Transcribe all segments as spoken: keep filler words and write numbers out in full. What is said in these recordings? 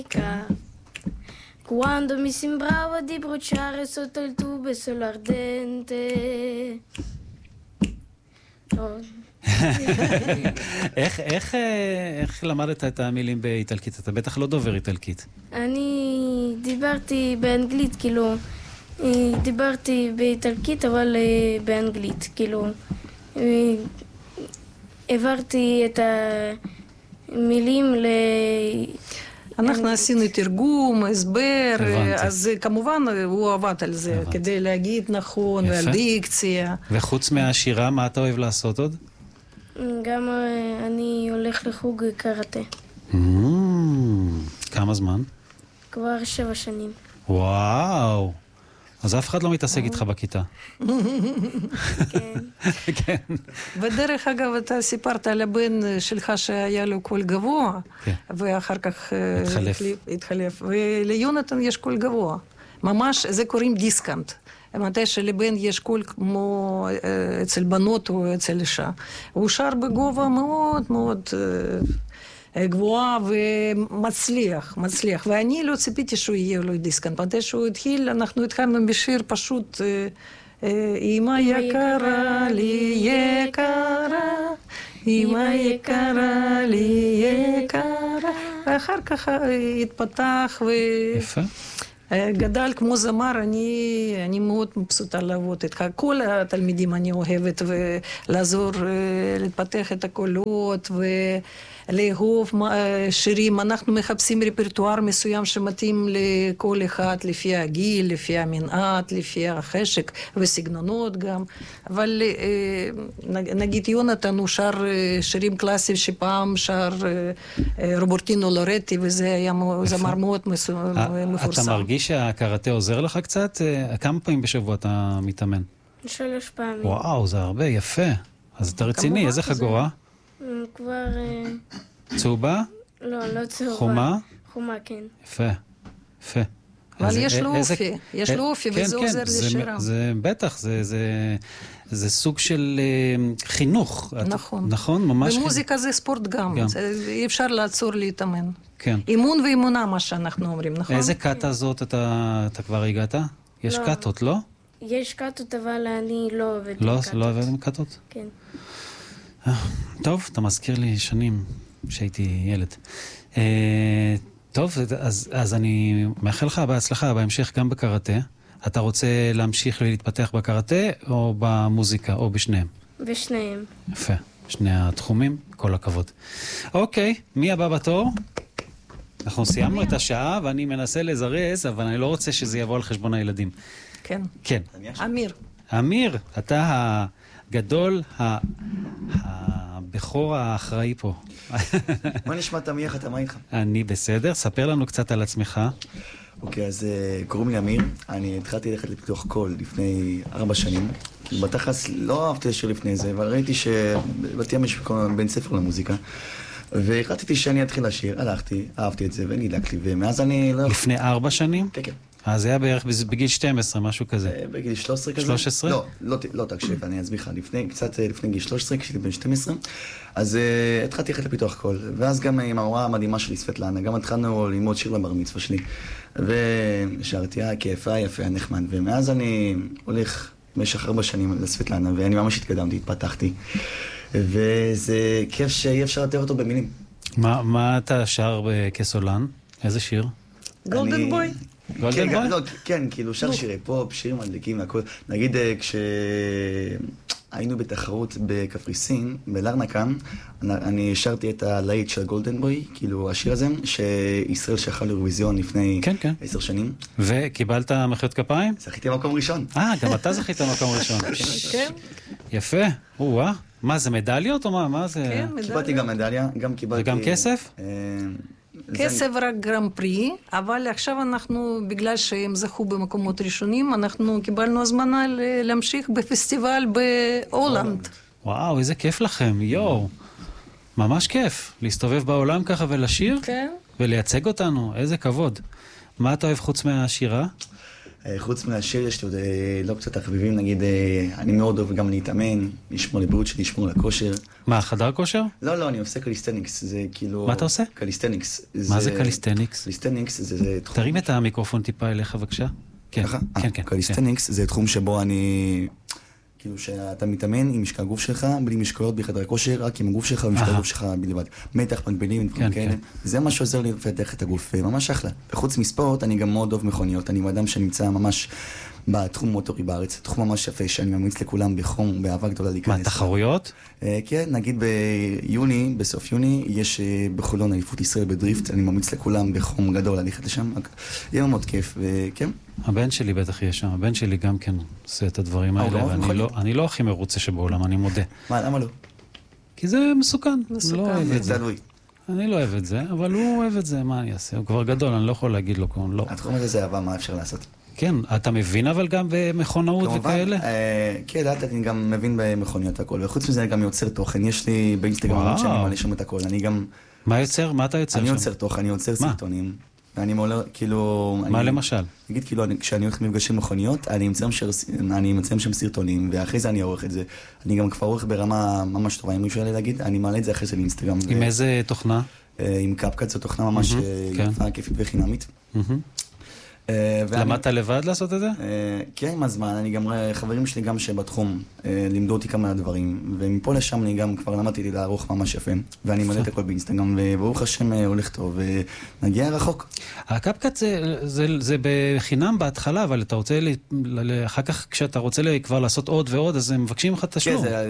Quando mi sembrava di bruciare sotto il tubo sull'ardente. איך, איך, איך למדת את המילים באיטלקית? אתה בטח לא דובר איטלקית. אני דיברתי באנגלית, כאילו, דיברתי באיטלקית, אבל באנגלית, כאילו, העברתי את המילים ל... אנחנו עשינו תרגום, הסבר, אז כמובן הוא עבד על זה, כדי להגיד נכון, ועל דיקציה. וחוץ מהשירה, מה אתה אוהב לעשות עוד? גם אני הולך לחוג קראטה. כמה זמן? כבר שבע שנים. וואו! אז אף אחד לא מתעסק איתך בכיתה. כן. כן. בדרך אגב, אתה סיפרת על הבן שלך שהיה לו קול גבוה, ואחר כך התחלף. וליונתן יש קול גבוה. ממש, זה קוראים דיסקאנט. מתי שלבן יש קול כמו אצל בנות או אצל אישה. הוא שר בגובה מאוד מאוד גבוהה ומצליח, מצליח. ואני לא ציפיתי שהוא יהיה לו דיסקאנט. מתי שהוא התחיל, אנחנו התחלנו בשיר פשוט, אמא יקרה לי יקרה, אמא יקרה לי יקרה. ואחר כך התפתח ו... יפה. גדל כמו זמר, אני, אני מאוד מבסוטה לעבוד איתך. כל התלמידים אני אוהבת, ולעזור להתפתח את הקולות, ולאהוב שירים. אנחנו מחפשים רפרטואר מסוים שמתאים לכל אחד, לפי הגיל, לפי המנעד, לפי החשק, וסגנונות גם. אבל נגיד יונתן הוא שר שירים קלאסיים שפעם שר רוברטינו לורטי, וזה היה זמר מאוד מפורסם. אתה מרגיש שהקראטה עוזר לך קצת? כמה פעמים בשבוע אתה מתאמן? שלוש פעמים. וואו, זה הרבה, יפה. אז אתה רציני, איזה חגורה? כבר... צהובה? לא, לא צהובה. חומה? חומה, כן. יפה, יפה. אבל יש לו אופי, יש לו אופי, וזה עוזר לשירה. זה בטח, זה סוג של חינוך. נכון. נכון, ממש. ומוזיקה זה ספורט גם, אי אפשר לעצור להתאמן. כן. אימון ואימונה, מה שאנחנו אומרים, נכון? איזה קאטה זאת אתה כבר הגעת? יש קאטות, לא? יש קאטות, אבל אני לא עובד עם לא, קאטות. לא עובד עם קאטות? כן. טוב, אתה מזכיר לי שנים שהייתי ילד. טוב, אז, אז אני מאחל לך בהצלחה בהמשך גם בקראטה. אתה רוצה להמשיך ולהתפתח בקראטה או במוזיקה או בשניהם? בשניהם. יפה, שני התחומים, כל הכבוד. אוקיי, מי הבא בתור? אנחנו סיימנו את השעה ואני מנסה לזרז, אבל אני לא רוצה שזה יבוא על חשבון הילדים. כן. כן. אמיר. אמיר, אתה הגדול, הבכור האחראי פה. מה נשמע תמי, איך אתה, מה איתך? אני בסדר, ספר לנו קצת על עצמך. אוקיי, אז קוראים לי אמיר, אני התחלתי ללכת לפיתוח קול לפני ארבע שנים. בתכלס לא אהבתי לשיר לפני זה, אבל ראיתי שבתי ים יש בן ספר למוזיקה. והחלטתי שאני אתחיל לשיר, הלכתי, אהבתי את זה ונדלק לי, ומאז אני לא... לפני ארבע שנים? כן, כן. אז זה היה בערך בגיל שתים עשרה, משהו כזה. בגיל שלוש עשרה כזה? שלוש עשרה? לא, לא, לא תקשיב, אני אסביר לך. לפני, קצת לפני גיל שלוש עשרה, כשהייתי בן שתים עשרה, אז uh, התחלתי ללכת לפיתוח קול, ואז גם עם ההוראה המדהימה שלי, סבטלנה, גם התחלנו ללמוד שיר לבר מצווה שלי, ושרתי, היה כיף, היה יפה, היה נחמד, ומאז אני הולך במשך ארבע שנים לסבטלנה, ואני ממש התקדמתי, התפתחתי, וזה כיף שאי אפשר לתאר אותו במילים. מה, מה אתה שר כסולן? איזה שיר? גולדן בוי. גולדן בוי? לא, כן, כאילו שר שירי פופ, שירים מדליקים, הכל. נגיד כשהיינו בתחרות בקפריסין, בלרנקה, אני שרתי את הלהיט של גולדן בוי, כאילו השיר הזה, שישראל שייכה לאירוויזיון לפני עשר שנים. וקיבלת מחיאות כפיים? זכיתי במקום ראשון. אה, גם אתה זכית במקום ראשון. כן. יפה, וואה. מה, זה מדליות או מה? מה זה? כן, מדליות. קיבלתי גם מדליה, גם קיבלתי... וגם כסף? כסף רק גרם פרי, אבל עכשיו אנחנו, בגלל שהם זכו במקומות ראשונים, אנחנו קיבלנו הזמנה להמשיך בפסטיבל בהולנד. וואו, איזה כיף לכם, יואו. ממש כיף, להסתובב בעולם ככה ולשיר, כן. ולייצג אותנו, איזה כבוד. מה אתה אוהב חוץ מהשירה? חוץ מהשיר יש לי עוד לא קצת תחביבים, נגיד, אני מאוד אוהב גם להתאמן, לשמור לבריאות שלי, לשמור לכושר. מה, חדר כושר? לא, לא, אני עושה קליסטניקס, זה כאילו... מה אתה עושה? קליסטניקס. מה זה קליסטניקס? קליסטניקס זה תחום... תרים את המיקרופון טיפה אליך, בבקשה. כן, כן, כן. קליסטניקס זה תחום שבו אני... כאילו שאתה מתאמן עם משקל הגוף שלך, בלי משקלות בחדר כושר, רק עם הגוף שלך ומשקל הגוף שלך בלבד. מתח, מגבילים, דברים כאלה. זה מה שעוזר לי לפתח את הגוף, ממש אחלה. וחוץ מספורט, אני גם מאוד אוהב מכוניות. אני אדם שנמצא ממש בתחום מוטורי בארץ, תחום ממש יפה, שאני ממליץ לכולם בחום ובאהבה גדולה להיכנס. מה, תחרויות? כן, נגיד ביוני, בסוף יוני, יש בחולון אליפות ישראל בדריפט, אני ממליץ לכולם בחום גדול ללכת לשם. יהיה מאוד כיף, וכן. הבן שלי בטח יהיה שם, הבן שלי גם כן עושה את הדברים האלה, ואני לא הכי מרוצה שבעולם, אני מודה. מה, למה לא? כי זה מסוכן, לא אוהב את זה. תלוי. אני לא אוהב את זה, אבל הוא אוהב את זה, מה אני אעשה? הוא כבר גדול, אני לא יכול להגיד לו כלום, לא. התחום הזה זה אהבה, מה אפשר לעשות? כן, אתה מבין אבל גם במכונאות וכאלה? כן, לאט אני גם מבין במכוניות והכל, וחוץ מזה אני גם יוצר תוכן, יש לי באינסטגרם שאני מעלה שם את הכל, אני גם... מה יוצר? מה אתה יוצר שם? אני יוצר תוכן, אני יוצר סרטונים. ואני מעולה, כאילו... מה למשל? נגיד, כאילו, כשאני הולך למפגשי מכוניות, אני אמצא שם סרטונים, ואחרי זה אני עורך את זה. אני גם כבר עורך ברמה ממש טובה, אם מישהו יעלה להגיד, אני מעלה את זה אחרי זה לאינסטגרם. עם איזה תוכנה? עם קאפקאט, זו תוכנה ממש יפה, כיפית וחינמית. למדת לבד לעשות את זה? כן, עם הזמן, אני גם, חברים שלי גם שבתחום לימדו אותי כמה דברים, ומפה לשם אני גם כבר למדתי לערוך ממש יפה, ואני מלא את הכל באינסטגרם, וברוך השם הולך טוב, ונגיע רחוק. הקאפקאט זה בחינם בהתחלה, אבל אתה רוצה, אחר כך כשאתה רוצה כבר לעשות עוד ועוד, אז הם מבקשים לך תשלום. כן, זה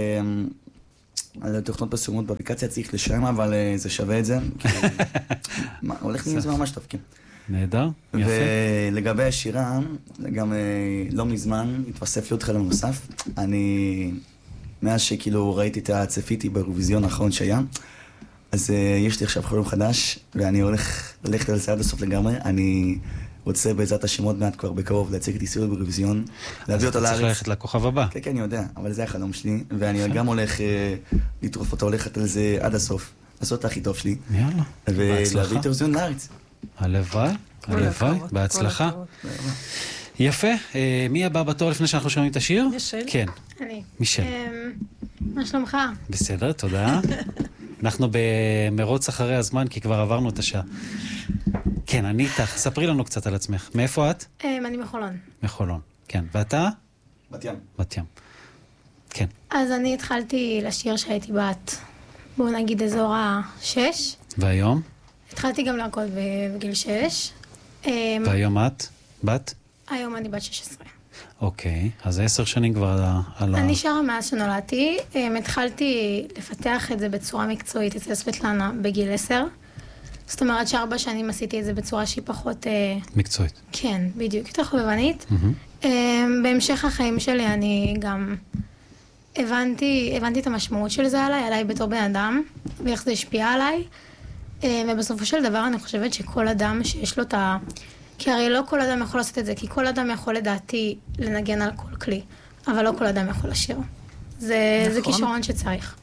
על תוכנות פרסומות באפליקציה צריך לשלם, אבל זה שווה את זה, הולך לי עם זה ממש טוב, כן. נהדר, יפה. ולגבי השירה, גם לא מזמן התווסף לי עוד חלום נוסף. אני, מאז שכאילו ראיתי את הצפיתי באירוויזיון האחרון שהיה, אז יש לי עכשיו חלום חדש, ואני הולך ללכת על זה עד הסוף לגמרי. אני רוצה בעזרת השם עוד מעט כבר בקרוב להציג את ישראל באירוויזיון, להביא אותו לארץ. אז אתה צריך ללכת לכוכב הבא. כן, כן, אני יודע, אבל זה החלום שלי, ואני גם הולך לטרוף אותו, הולכת על זה עד הסוף, לעשות את הכי טוב שלי. יאללה, ולהביא את האירוויזיון לארץ. הלוואי, הלוואי, בהצלחה. יפה, מי הבא בתור לפני שאנחנו שומעים את השיר? מישל. כן. אני. מישל. מה שלומך? בסדר, תודה. אנחנו במרוץ אחרי הזמן, כי כבר עברנו את השעה. כן, אני איתך. ספרי לנו קצת על עצמך. מאיפה את? אני מחולון. מחולון, כן. ואתה? בת ים. בת ים. כן. אז אני התחלתי לשיר שהייתי בת, בואו נגיד אזור השש. והיום? התחלתי גם להרקוד בגיל שש. והיום את? בת? היום אני בת שש עשרה. אוקיי, אז עשר שנים כבר על ה... אני שרה מאז שנולדתי. התחלתי לפתח את זה בצורה מקצועית אצל סבטלנה בגיל עשר. זאת אומרת שארבע שנים עשיתי את זה בצורה שהיא פחות... מקצועית. כן, בדיוק, יותר חובבנית. בהמשך החיים שלי אני גם הבנתי, הבנתי את המשמעות של זה עליי, עליי בתור בן אדם, ואיך זה השפיע עליי. ובסופו של דבר אני חושבת שכל אדם שיש לו את ה... כי הרי לא כל אדם יכול לעשות את זה, כי כל אדם יכול לדעתי לנגן על כל כלי, אבל לא כל אדם יכול לשיר. זה, נכון. זה כישרון שצריך.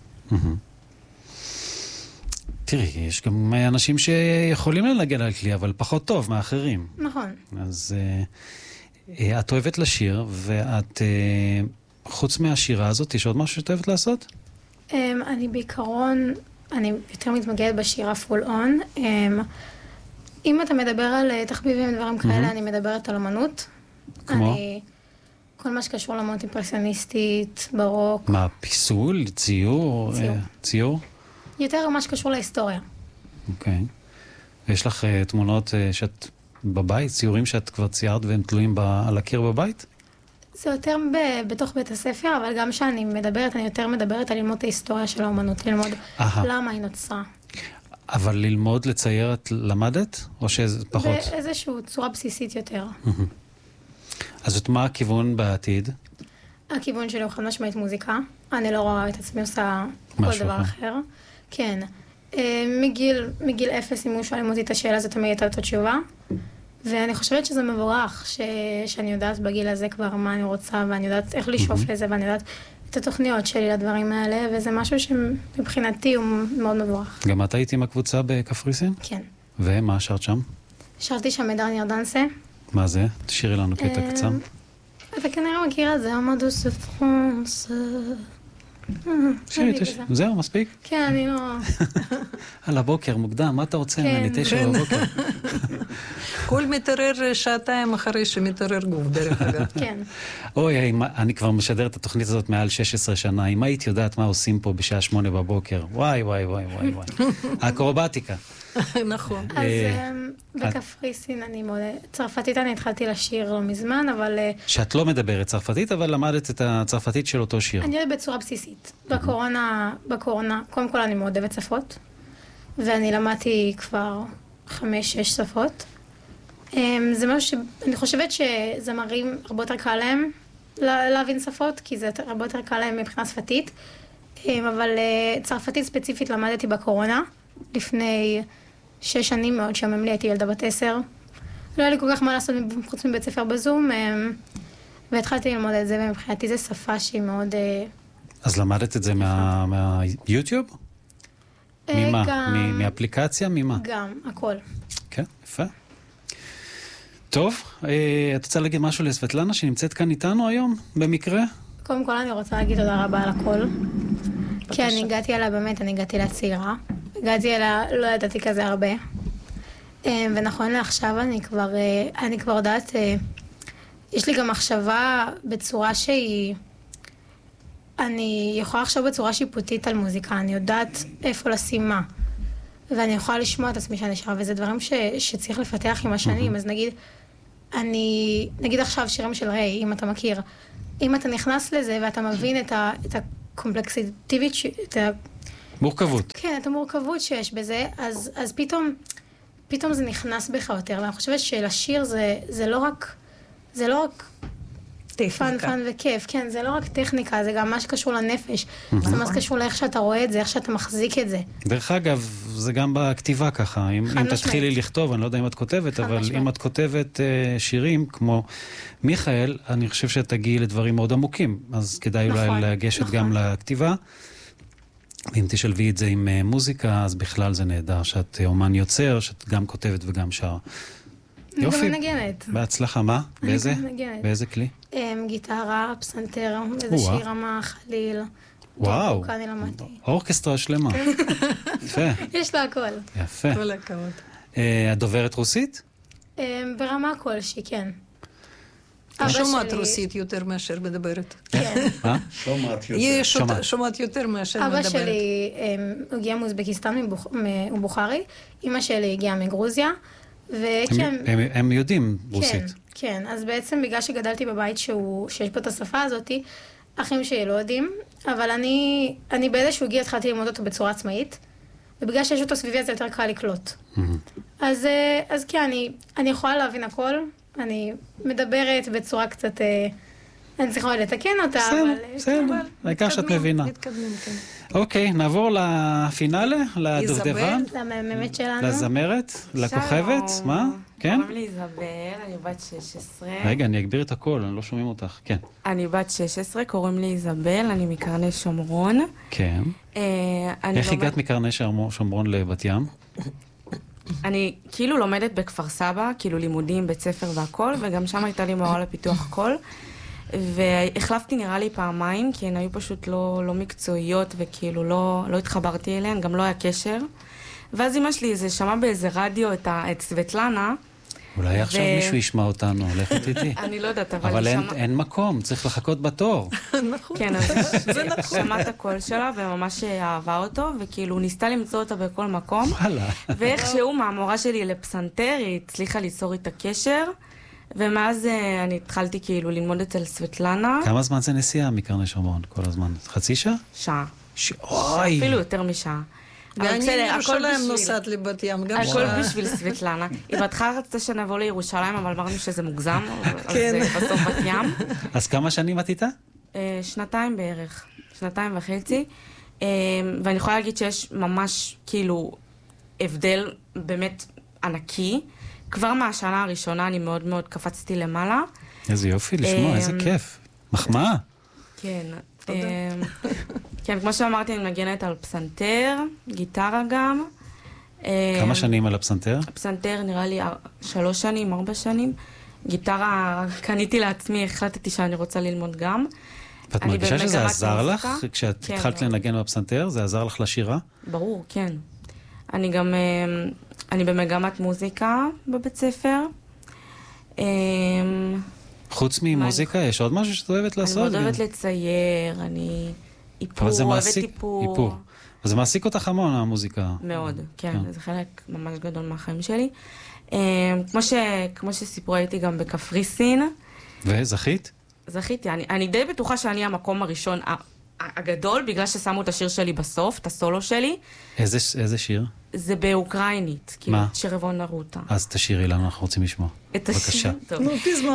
תראי, יש גם אנשים שיכולים לנגן על כלי, אבל פחות טוב מאחרים. נכון. אז את אוהבת לשיר, ואת, חוץ מהשירה הזאת, יש עוד משהו שאת אוהבת לעשות? אני בעיקרון... אני יותר מתמקדת בשירה פול און. אם אתה מדבר על תחביבים ודברים כאלה, אני מדברת על אמנות. כמו? כל מה שקשור לאמנות אימפרסיוניסטית, ברוק. מה, פיסול? ציור? ציור. ציור? יותר מה שקשור להיסטוריה. אוקיי. ויש לך תמונות שאת בבית, ציורים שאת כבר ציירת והם תלויים על הקיר בבית? זה יותר ב- בתוך בית הספר, אבל גם כשאני מדברת, אני יותר מדברת על ללמוד את ההיסטוריה של האומנות, ללמוד Aha. למה היא נוצרה. אבל ללמוד, לצייר, את למדת? או שזה פחות? באיזושהי צורה בסיסית יותר. אז את מה הכיוון בעתיד? הכיוון שלי הוא חד משמעית מוזיקה. אני לא רואה את עצמי עושה כל דבר אחר. אחר. כן. מגיל, מגיל אפס, אם הוא שואלים אותי את השאלה, זה תמיד הייתה את התשובה. ואני חושבת שזה מבורך, ש... שאני יודעת בגיל הזה כבר מה אני רוצה, ואני יודעת איך לשאוף mm-hmm. לזה, ואני יודעת את התוכניות שלי לדברים האלה, וזה משהו שמבחינתי הוא מאוד מבורך. גם את היית עם הקבוצה בקפריסין? כן. ומה שרת שם? שרתי שם את דרניאר דנסה. מה זה? תשאירי לנו קטע קצר. אתה כנראה מכיר את זה, עמדוס פרנס. תשאירי, תשאירי. זהו, מספיק? כן, אני לא... על הבוקר, מוקדם, מה אתה רוצה? אני תשע בבוקר. כל מתעורר שעתיים אחרי שמתעורר גוף, דרך אגב. כן. אוי, אני כבר משדר את התוכנית הזאת מעל שש עשרה שנה. אם היית יודעת מה עושים פה בשעה שמונה בבוקר, וואי, וואי, וואי, וואי, וואי. האקרובטיקה. נכון. אז בקפריסין אני מאוד... צרפתית אני התחלתי לשיר לא מזמן, אבל... שאת לא מדברת צרפתית, אבל למדת את הצרפתית של אותו שיר. אני יודעת בצורה בסיסית. בקורונה, בקורונה, קודם כל אני מאוד אוהבת שפות, ואני למדתי כבר חמש, שש שפות. זה משהו שאני חושבת שזמרים הרבה יותר קל להם להבין שפות, כי זה הרבה יותר קל להם מבחינה שפתית, אבל צרפתית ספציפית למדתי בקורונה, לפני שש שנים מאוד שעמם לי, הייתי ילדה בת עשר. לא היה לי כל כך מה לעשות חוץ מבית ספר בזום, והתחלתי ללמוד את זה, ומבחינתי זו שפה שהיא מאוד... אז למדת את זה מהיוטיוב? ממה? מאפליקציה? ממה? גם, הכל. כן, יפה. טוב, את רוצה להגיד משהו לסבטלנה שנמצאת כאן איתנו היום, במקרה? קודם כל אני רוצה להגיד תודה רבה על הכל. כי אני הגעתי אליה, באמת, אני הגעתי לצעירה. הגעתי אליה, לא ידעתי כזה הרבה. ונכון לעכשיו אני כבר, אני כבר יודעת, יש לי גם מחשבה בצורה שהיא, אני יכולה לחשוב בצורה שיפוטית על מוזיקה, אני יודעת איפה לשים מה. ואני יכולה לשמוע את עצמי שאני שרה, וזה דברים ש, שצריך לפתח עם השנים. אז נגיד, אני, נגיד עכשיו שירים של ריי, אם אתה מכיר, אם אתה נכנס לזה ואתה מבין את ה, את הקומפלקסיטיבית, את ה... מורכבות. כן, את המורכבות שיש בזה, אז, אז פתאום, פתאום זה נכנס בך יותר, ואני חושבת שלשיר זה, זה לא רק, זה לא רק פן, פן וכיף, כן, זה לא רק טכניקה, זה גם מה שקשור לנפש, זה מה שקשור לאיך שאתה רואה את זה, איך שאתה מחזיק את זה. דרך אגב, זה גם בכתיבה ככה, אם, אם תתחילי לכתוב, אני לא יודע אם את כותבת, אבל משמעית. אם את כותבת uh, שירים כמו מיכאל, אני חושב שאת תגיעי לדברים מאוד עמוקים, אז כדאי נכון, אולי לגשת נכון. גם לכתיבה. ואם תשלבי את זה עם uh, מוזיקה, אז בכלל זה נהדר, שאת uh, אומן יוצר, שאת גם כותבת וגם שר. אני יופי. גם מנגנת. בהצלחה, מה? באיזה? באיזה כלי? Um, גיטרה, פסנתר, איזושהי רמה, חליל. וואו, אורקסטרה שלמה. יפה. יש לה הכל. יפה. כל הכבוד. Uh, את דוברת רוסית? Um, ברמה כלשהי, כן. שומעת רוסית יותר מאשר מדברת. כן. מה? שומעת יותר. היא שומעת יותר מאשר מדברת. אבא שלי הגיע מאוזבקיסטן, הוא בוכרי. אמא שלי הגיעה מגרוזיה. הם יודעים רוסית. כן, כן. אז בעצם בגלל שגדלתי בבית שיש פה את השפה הזאת, אחים שלי לא יודעים, אבל אני, אני באיזשהו גיל התחלתי ללמוד אותו בצורה עצמאית, ובגלל שיש אותו סביבי זה יותר קל לקלוט. אז, אז כן, אני, אני יכולה להבין הכל, אני מדברת בצורה קצת, אני צריכה לתקן אותה, אבל... בסדר, בסדר, העיקר שאת מבינה. מתקדמים, כן. אוקיי, נעבור לפינאלה, לדובדבן. למאמת שלנו. לזמרת, לכוכבת, מה? כן? קוראים לי איזבל, אני בת שש עשרה. רגע, אני אגביר את הכל, אני לא שומעים אותך, כן. אני בת שש עשרה, קוראים לי איזבל, אני מקרני שומרון. כן. איך הגעת מקרני שומרון לבת ים? אני כאילו לומדת בכפר סבא, כאילו לימודים, בית ספר והכל, וגם שם הייתה לי מורה לפיתוח קול. והחלפתי נראה לי פעמיים, כי הן היו פשוט לא, לא מקצועיות, וכאילו לא, לא התחברתי אליהן, גם לא היה קשר. ואז אמא שלי זה שמע באיזה רדיו את, ה, את סבטלנה. אולי ו... עכשיו מישהו ישמע אותנו, הולכת איתי. אני לא יודעת, אבל... אבל אין, שמע... אין מקום, צריך לחכות בתור. נכון. כן, אז זה נכון. שמע את הקול שלה, וממש אהבה אותו, וכאילו ניסתה למצוא אותה בכל מקום. וואלה. ואיכשהו מהמורה שלי לפסנתר, היא הצליחה ליצור איתה קשר. ומאז uh, אני התחלתי כאילו ללמוד אצל סבטלנה. כמה זמן זה נסיעה מקרני שומרון כל הזמן? חצי שעה? שעה. ש... אוי! אפילו יותר משעה. ואני ירושלים נוסעת לבת ים, גם הכל בשביל סבטלנה. היא בהתחלה רצתה שנבוא לירושלים, אבל אמרנו שזה מוגזם, אז בסוף בת ים. אז כמה שנים את איתה? שנתיים בערך, שנתיים וחצי. ואני יכולה להגיד שיש ממש כאילו הבדל באמת ענקי. כבר מהשנה הראשונה אני מאוד מאוד קפצתי למעלה. איזה יופי לשמוע, איזה כיף. מחמאה. כן. כן, כמו שאמרתי, אני מגנת על פסנתר, גיטרה גם. כמה שנים על הפסנתר? הפסנתר נראה לי שלוש שנים, ארבע שנים. גיטרה קניתי לעצמי, החלטתי שאני רוצה ללמוד גם. ואת מרגישה שזה עזר לך? כשאת התחלת לנגן בפסנתר, זה עזר לך לשירה? ברור, כן. אני גם, אני במגמת מוזיקה בבית ספר. חוץ ממוזיקה, יש עוד משהו שאת אוהבת לעשות? אני מאוד אוהבת לצייר, אני איפור, אוהבת איפור. אז זה מעסיק אותך המון, המוזיקה. מאוד, כן, זה חלק ממש גדול מהחיים שלי. כמו ש, כמו שסיפרו, הייתי גם בקפריסין. וזכית? זכיתי, אני, אני די בטוחה שאני המקום הראשון הגדול, בגלל ששמו את השיר שלי בסוף, את הסולו שלי. איזה, איזה שיר? זה באוקראינית, כאילו, שרבון נרוטה. אז תשירי לנו, אנחנו רוצים לשמוע. את השיר, בבקשה. טוב.